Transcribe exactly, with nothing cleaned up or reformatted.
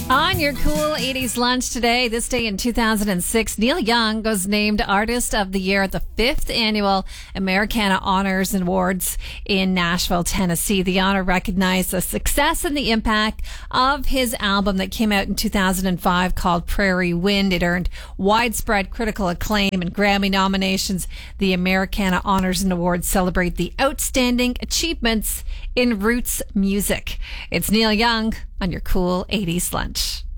On your cool eighties lunch today, this day in two thousand six, Neil Young was named Artist of the Year at the fifth Annual Americana Honors and Awards in Nashville, Tennessee. The honor recognized the success and the impact of his album that came out in two thousand five called Prairie Wind. It earned widespread critical acclaim and Grammy nominations. The Americana Honors and Awards celebrate the outstanding achievements in roots music. It's Neil Young on your cool eighties lunch.